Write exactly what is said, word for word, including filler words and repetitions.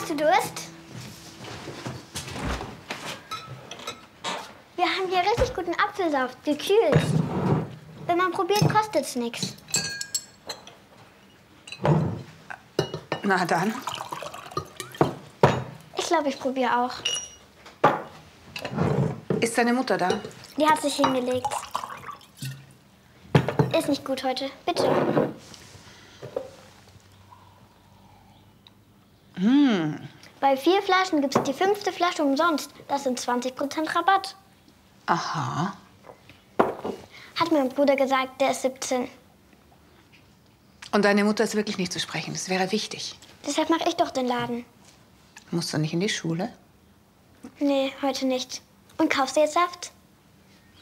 Hast du Durst? Wir haben hier richtig guten Apfelsaft, gekühlt. Wenn man probiert, kostet's nichts. Na dann. Ich glaube, ich probiere auch. Ist deine Mutter da? Die hat sich hingelegt. Ist nicht gut heute. Bitte. Hm. Bei vier Flaschen gibt es die fünfte Flasche umsonst. Das sind zwanzig Prozent Rabatt. Aha. Hat mein Bruder gesagt, der ist siebzehn. Und deine Mutter ist wirklich nicht zu sprechen. Das wäre wichtig. Deshalb mache ich doch den Laden. Musst du nicht in die Schule? Nee, heute nicht. Und kaufst du jetzt Saft?